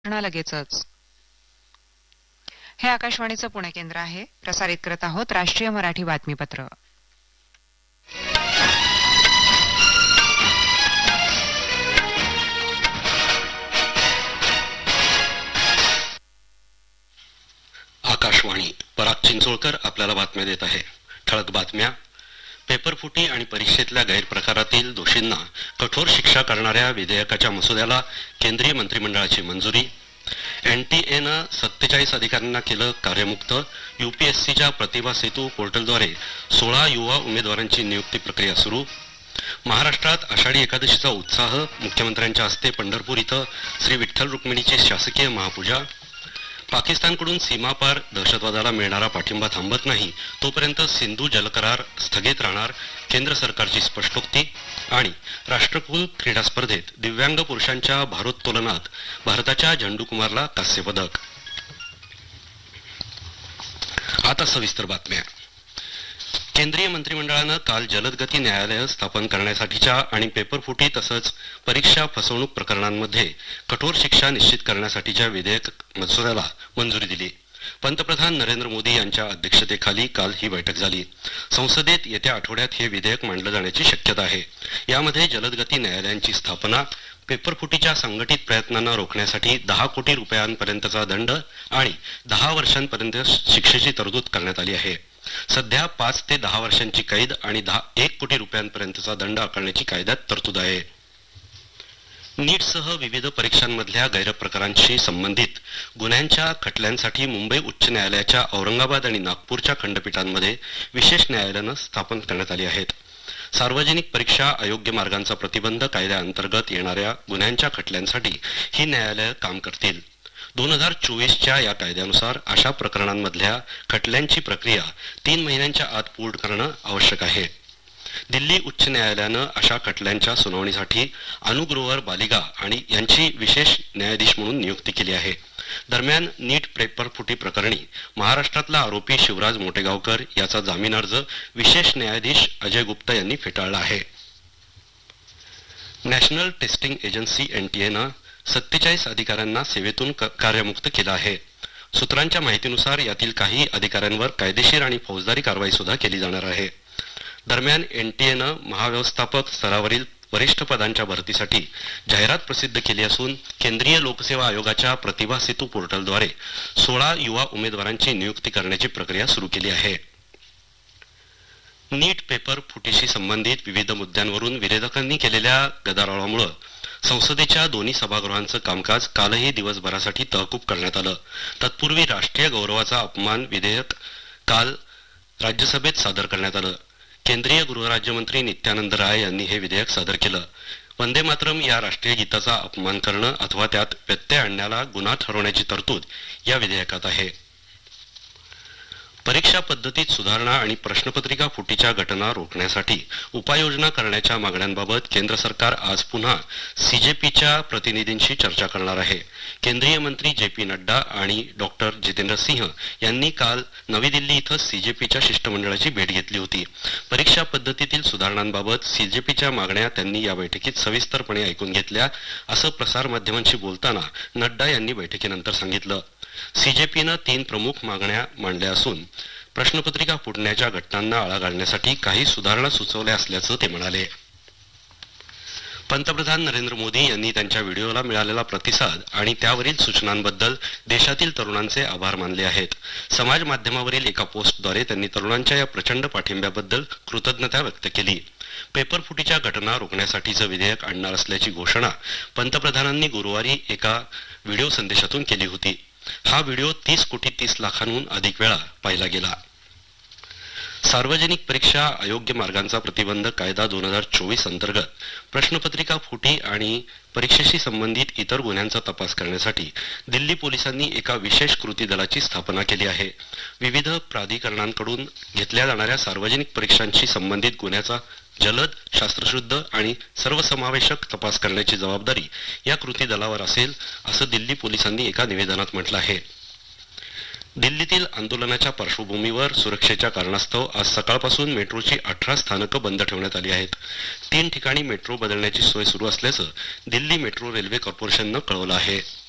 लगेचच. हे आकाशवाणीचं पुणे केंद्र आहे. प्रसारित करत आहोत राष्ट्रीय मराठी बातमीपत्र. आकाशवाणी. पराग चिंचोळकर आपल्याला बातम्या देत आहे. ठळक बातम्या. पेपरफुटी आणि परीक्षेतल्या गैरप्रकारातील दोषींना कठोर शिक्षा करणाऱ्या विधेयकाच्या मसुद्याला केंद्रीय मंत्रिमंडळाची मंजुरी. NTA 47 अधिकाऱ्यांना केलं कार्यमुक्त. UPSCच्या प्रतिभा सेतू पोर्टलद्वारे 16 युवा उमेदवारांची नियुक्ती प्रक्रिया सुरू. महाराष्ट्रात आषाढी एकादशीचा उत्साह. मुख्यमंत्र्यांच्या हस्ते पंढरपूर इथं श्री विठ्ठल रुक्मिणीची शासकीय महापूजा. पाकिस्तानकडून सीमापार दहशतवादाला मिळणारा पाठिंबा थांबत नाही तोपर्यंत सिंधू जलकरार स्थगित राहणार, केंद्र सरकारची स्पष्टोक्ती. आणि राष्ट्रकुल क्रीडा स्पर्धेत दिव्यांग पुरुषांच्या भारोत्तोलनात भारताच्या झंडू कुमारला कांस्य पदक. आता सविस्तर बातम्या. केंद्रीय मंत्रिमंडळानं काल जलदगती न्यायालय स्थापन करण्यासाठीच्या आणि पेपरफुटी तसंच परीक्षा फसवणूक प्रकरणांमध्ये कठोर शिक्षा निश्चित करण्यासाठीच्या विधेयक मसुद्याला मंजुरी दिली. पंतप्रधान नरेंद्र मोदी यांच्या अध्यक्षतेखाली काल ही बैठक झाली. संसदेत येत्या आठवड्यात हे विधेयक मांडलं जाण्याची शक्यता आहे. यामध्ये जलदगती न्यायालयांची स्थापना, पेपरफुटीच्या संघटित प्रयत्नांना रोखण्यासाठी 10 कोटी रुपयांपर्यंतचा दंड आणि 10 वर्षांपर्यंत शिक्षेची तरतूद करण्यात आली आहे. सध्या 5 ते 10 वर्षांची कैद आणि 1 कोटी रुपयांपर्यंतचा दंड आकारण्याची कायद्यात तरतूद आहे. नीटसह विविध परीक्षांमधल्या गैरप्रकारांशी संबंधित गुन्ह्यांच्या खटल्यांसाठी मुंबई उच्च न्यायालयाच्या औरंगाबाद आणि नागपूरच्या खंडपीठांमध्ये विशेष न्यायालयं स्थापन करण्यात आली आहेत. सार्वजनिक परीक्षा अयोग्य मार्गांचा प्रतिबंध कायद्याअंतर्गत येणाऱ्या गुन्ह्यांच्या खटल्यांसाठी ही न्यायालयं काम करतील. 2024च्या या कायद्यानुसार अशा प्रकरणांमधल्या खटल्यांची प्रक्रिया 3 महिन्यांच्या आत पूर्ण करणं आवश्यक आहे. दिल्ली उच्च न्यायालयानं अशा खटल्यांच्या सुनावणीसाठी अनुग्रोवर बालिगा आणि यांची विशेष न्यायाधीश म्हणून नियुक्ती केली आहे. दरम्यान नीट पेपरफुटी प्रकरणी महाराष्ट्रातला आरोपी शिवराज मोटेगावकर याचा जामीन अर्ज विशेष न्यायाधीश अजय गुप्ता यांनी फेटाळला आहे. नॅशनल टेस्टिंग एजन्सी NTA 47 अधिकाऱ्यांना सेवेतून कार्यमुक्त केलं आहे. सूत्रांच्या माहितीनुसार यातील काही अधिकाऱ्यांवर कायदेशीर आणि फौजदारी कारवाई सुद्धा केली जाणार आहे. दरम्यान NTA महाव्यवस्थापक स्तरावरील वरिष्ठ पदांच्या भरतीसाठी जाहिरात प्रसिद्ध केली असून केंद्रीय लोकसेवा आयोगाच्या प्रतिभा सेतू पोर्टलद्वारे 16 युवा उमेदवारांची नियुक्ती करण्याची प्रक्रिया सुरू केली आहे. नीट पेपर फुटीशी संबंधित विविध मुद्द्यांवरून विरोधकांनी केलेल्या गदारोळामुळे संसदेच्या दोन्ही सभागृहांचं कामकाज कालही दिवसभरासाठी तहकूब करण्यात आलं. तत्पूर्वी राष्ट्रीय गौरवाचा अपमान विधेयक काल राज्यसभेत सादर करण्यात आलं. केंद्रीय गृहराज्यमंत्री नित्यानंद राय यांनी हे विधेयक सादर केलं. वंदे मातरम या राष्ट्रीय गीताचा अपमान करणं अथवा त्यात व्यत्यय आणण्याला गुन्हा ठरवण्याची तरतूद या विधेयकात आहे. परीक्षा पद्धतीत सुधारणा आणि प्रश्नपत्रिका फुटीच्या घटना रोखण्यासाठी उपाययोजना करण्याच्या मागण्यांबाबत केंद्र सरकार आज पुन्हा CJPच्या प्रतिनिधींशी चर्चा करणार आहे. केंद्रीय मंत्री JP नड्डा आणि डॉक्टर जितेंद्र सिंह यांनी काल नवी दिल्ली इथं CJPच्या शिष्टमंडळाची भेट घेतली होती. परीक्षा पद्धतीतील सुधारणांबाबत CJPच्या मागण्या त्यांनी या बैठकीत सविस्तरपणे ऐकून घेतल्या असं प्रसारमाध्यमांशी बोलताना नड्डा यांनी बैठकीनंतर सांगितलं. CJPनं 3 प्रमुख मागण्या मांडल्या असून प्रश्नपत्रिका फुटण्याच्या घटनांना आळा घालण्यासाठी काही सुधारणा सुचवल्या असल्याचं ते म्हणाले. पंतप्रधान नरेंद्र मोदी यांनी त्यांच्या व्हिडिओला मिळालेला प्रतिसाद आणि त्यावरील सूचनांबद्दल देशातील तरुणांचे आभार मानले आहेत. समाज माध्यमावरील एका पोस्टद्वारे त्यांनी तरुणांच्या या प्रचंड पाठिंब्याबद्दल कृतज्ञता व्यक्त केली. पेपरफुटीच्या घटना रोखण्यासाठीचं विधेयक आणणार असल्याची घोषणा पंतप्रधानांनी गुरुवारी एका व्हिडिओ संदेशातून केली होती. हा व्हिडिओ 30 कोटी 30 लाखांहून अधिक वेळा पाहिला गेला. सार्वजनिक परीक्षा अयोग्य मार्गांचा प्रतिबंध कायदा 2024 अंतर्गत प्रश्नपत्रिका फुटी आणि परीक्षेशी संबंधित इतर गुन्ह्यांचा तपास करण्यासाठी दिल्ली पोलिसांनी एका विशेष कृती दलाची स्थापना केली आहे. विविध प्राधिकरणांकडून घेतल्या जाणाऱ्या सार्वजनिक परीक्षांशी संबंधित गुन्ह्याचा जलद, शास्त्रशुद्ध आणि सर्वसमावेशक तपास करण्याची जबाबदारी या कृती दलावर असेल असं दिल्ली पोलिसांनी एका निवेदनात म्हटलं आहे. दिल्लीतील आंदोलनाच्या पार्श्वभूमीवर सुरक्षेच्या कारणास्तव आज सकाळपासून मेट्रोची 18 स्थानकं बंद ठेवण्यात आली आहेत. 3 ठिकाणी मेट्रो बदलण्याची सोय सुरू असल्याचं दिल्ली मेट्रो रेल्वे कॉर्पोरेशननं कळवलं आहे.